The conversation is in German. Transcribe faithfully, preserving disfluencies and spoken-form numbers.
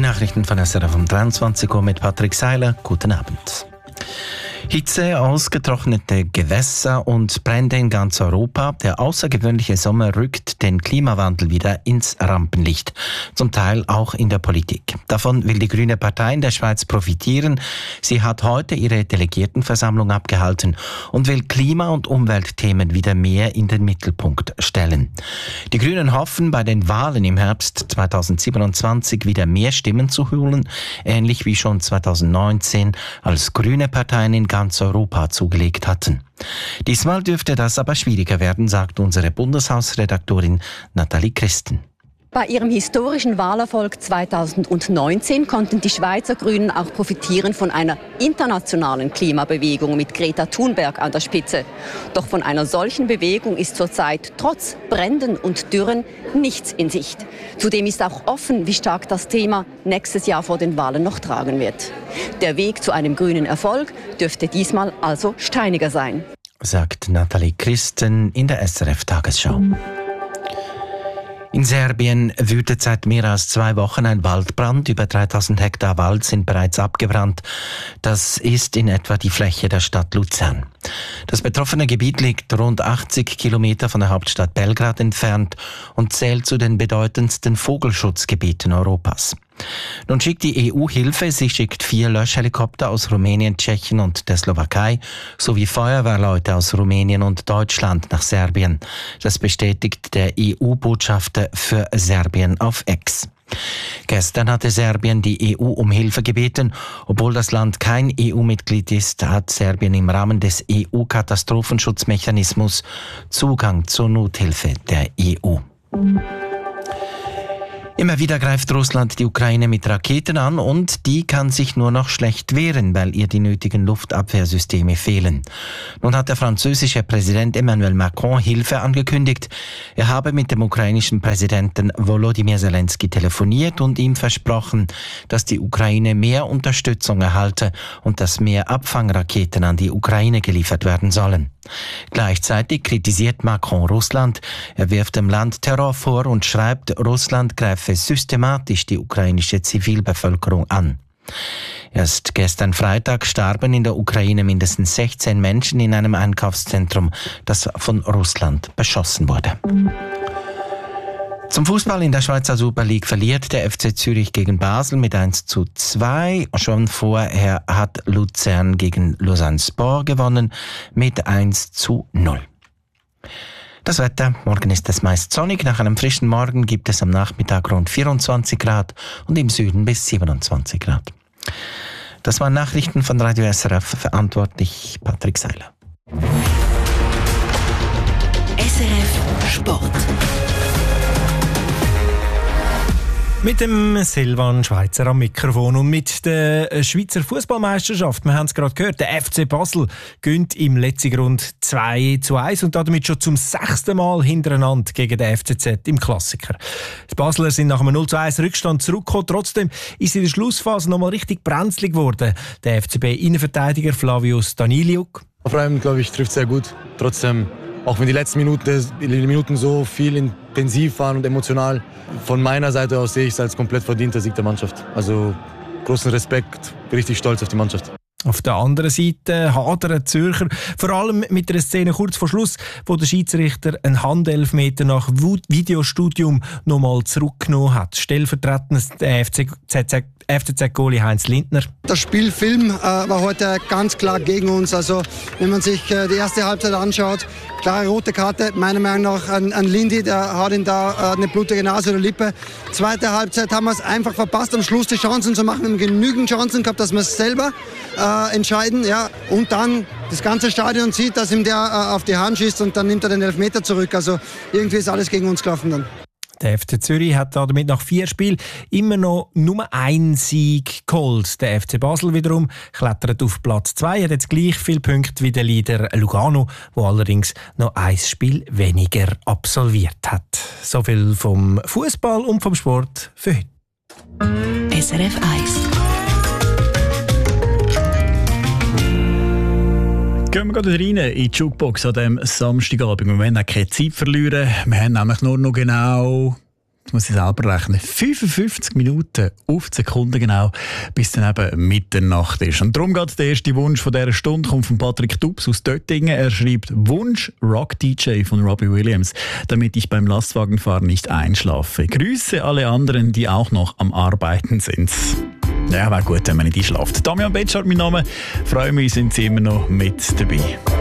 Nachrichten von S R F um dreiundzwanzig Uhr mit Patrick Seiler. Guten Abend. Hitze, ausgetrocknete Gewässer und Brände in ganz Europa. Der außergewöhnliche Sommer rückt den Klimawandel wieder ins Rampenlicht. Zum Teil auch in der Politik. Davon will die Grüne Partei in der Schweiz profitieren. Sie hat heute ihre Delegiertenversammlung abgehalten und will Klima- und Umweltthemen wieder mehr in den Mittelpunkt stellen. Die Grünen hoffen, bei den Wahlen im Herbst zweitausendsiebenundzwanzig wieder mehr Stimmen zu holen, ähnlich wie schon zweitausendneunzehn, als grüne Parteien in ganz Europa zugelegt hatten. Diesmal dürfte das aber schwieriger werden, sagt unsere Bundeshausredaktorin Nathalie Christen. Bei ihrem historischen Wahlerfolg zweitausendneunzehn konnten die Schweizer Grünen auch profitieren von einer internationalen Klimabewegung mit Greta Thunberg an der Spitze. Doch von einer solchen Bewegung ist zurzeit trotz Bränden und Dürren nichts in Sicht. Zudem ist auch offen, wie stark das Thema nächstes Jahr vor den Wahlen noch tragen wird. Der Weg zu einem grünen Erfolg dürfte diesmal also steiniger sein, sagt Nathalie Christen in der S R F-Tagesschau. In Serbien wütet seit mehr als zwei Wochen ein Waldbrand. Über dreitausend Hektar Wald sind bereits abgebrannt. Das ist in etwa die Fläche der Stadt Luzern. Das betroffene Gebiet liegt rund achtzig Kilometer von der Hauptstadt Belgrad entfernt und zählt zu den bedeutendsten Vogelschutzgebieten Europas. Nun schickt die E U Hilfe. Sie schickt vier Löschhelikopter aus Rumänien, Tschechien und der Slowakei sowie Feuerwehrleute aus Rumänien und Deutschland nach Serbien. Das bestätigt der E U-Botschafter für Serbien auf X. Gestern hatte Serbien die E U um Hilfe gebeten. Obwohl das Land kein E U-Mitglied ist, hat Serbien im Rahmen des E U-Katastrophenschutzmechanismus Zugang zur Nothilfe der E U. Immer wieder greift Russland die Ukraine mit Raketen an und die kann sich nur noch schlecht wehren, weil ihr die nötigen Luftabwehrsysteme fehlen. Nun hat der französische Präsident Emmanuel Macron Hilfe angekündigt. Er habe mit dem ukrainischen Präsidenten Volodymyr Zelensky telefoniert und ihm versprochen, dass die Ukraine mehr Unterstützung erhalte und dass mehr Abfangraketen an die Ukraine geliefert werden sollen. Gleichzeitig kritisiert Macron Russland. Er wirft dem Land Terror vor und schreibt, Russland greife systematisch die ukrainische Zivilbevölkerung an. Erst gestern Freitag starben in der Ukraine mindestens sechzehn Menschen in einem Einkaufszentrum, das von Russland beschossen wurde. Zum Fußball in der Schweizer Super League verliert der F C Zürich gegen Basel mit eins zu zwei. Schon vorher hat Luzern gegen Lausanne Sport gewonnen mit eins zu null. Das Wetter, morgen ist es meist sonnig. Nach einem frischen Morgen gibt es am Nachmittag rund vierundzwanzig Grad und im Süden bis siebenundzwanzig Grad. Das waren Nachrichten von Radio S R F, verantwortlich Patrick Seiler. S R F Sport. Mit dem Silvan Schweizer am Mikrofon und mit der Schweizer Fußballmeisterschaft. Wir haben es gerade gehört, der F C Basel gönnt im letzten Grund zwei zu eins und damit schon zum sechsten Mal hintereinander gegen den F C Z im Klassiker. Die Basler sind nach einem null zu eins Rückstand zurückgekommen. Trotzdem ist in der Schlussphase nochmal richtig brenzlig geworden. Der F C B-Innenverteidiger Flavius Daniliuk. Vor allem, glaube ich, trifft sehr gut. Trotzdem, auch wenn die letzten Minuten, die Minuten so viel intensiv waren und emotional, von meiner Seite aus sehe ich es als komplett verdienter Sieg der Mannschaft. Also großen Respekt, richtig stolz auf die Mannschaft. Auf der anderen Seite hadern Zürcher, vor allem mit einer Szene kurz vor Schluss, wo der Schiedsrichter einen Handelfmeter nach Videostudium nochmal zurückgenommen hat. Stellvertretend der F C Z-Goalie Heinz Lindner. Der Spielfilm äh, war heute ganz klar gegen uns. Also wenn man sich äh, die erste Halbzeit anschaut, klare rote Karte, meiner Meinung nach an, an Lindy, der hat ihn da äh, eine blutige Nase oder Lippe. Zweite Halbzeit haben wir es einfach verpasst, am Schluss die Chancen zu machen. Wir haben genügend Chancen gehabt, dass wir es selber äh, entscheiden. Ja. Und dann das ganze Stadion sieht, dass ihm der äh, auf die Hand schießt und dann nimmt er den Elfmeter zurück. Also irgendwie ist alles gegen uns gelaufen dann. Der F C Zürich hat damit nach vier Spielen immer noch nur einen Sieg geholt. Der F C Basel wiederum klettert auf Platz zwei, hat jetzt gleich viele Punkte wie der Leader Lugano, wo allerdings noch ein Spiel weniger absolviert hat. So viel vom Fußball und vom Sport für heute. S R F eins. Gehen wir gerade rein in die Jukebox an diesem Samstagabend. Wir wollen auch keine Zeit verlieren. Wir haben nämlich nur noch genau Das muss ich selber rechnen. fünfundfünfzig Minuten auf die Sekunde genau, bis dann eben Mitternacht ist. Und darum geht der erste Wunsch von dieser Stunde, kommt von Patrick Dubs aus Döttingen. Er schreibt: Wunsch Rock-D J von Robbie Williams, damit ich beim Lastwagenfahren nicht einschlafe. Grüße alle anderen, die auch noch am Arbeiten sind. Ja, wäre gut, wenn man nicht einschlaft. Damian Betschart, mein Name. Freue mich, sind Sie immer noch mit dabei.